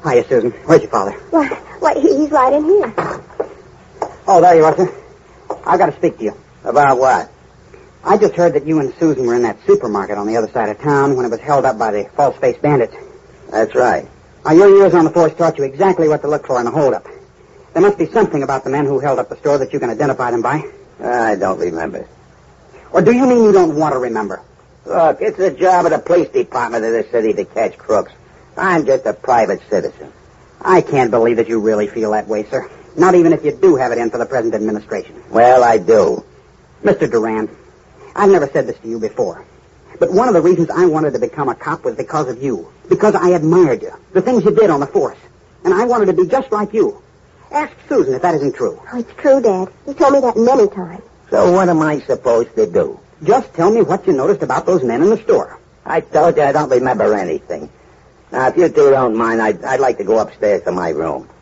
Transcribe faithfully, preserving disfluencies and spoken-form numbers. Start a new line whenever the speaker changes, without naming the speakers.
Hiya, Susan. Where's your father?
Why, why, he- he's right in here.
Oh, there you are, sir. I've got to speak to you.
About what?
I just heard that you and Susan were in that supermarket on the other side of town when it was held up by the false-faced bandits.
That's right.
Now, your years on the force taught you exactly what to look for in a holdup. There must be something about the men who held up the store that you can identify them by.
I don't remember.
Or do you mean you don't want to remember?
Look, it's the job of the police department of this city to catch crooks. I'm just a private citizen.
I can't believe that you really feel that way, sir. Not even if you do have it in for the present administration.
Well, I do.
Mister Duran, I've never said this to you before. But one of the reasons I wanted to become a cop was because of you. Because I admired you. The things you did on the force. And I wanted to be just like you. Ask Susan if that isn't true.
Oh, it's true, Dad. He told me that many times.
So what am I supposed to do?
Just tell me what you noticed about those men in the store.
I told you I don't remember anything. Now, if you two don't mind, I'd, I'd like to go upstairs to my room.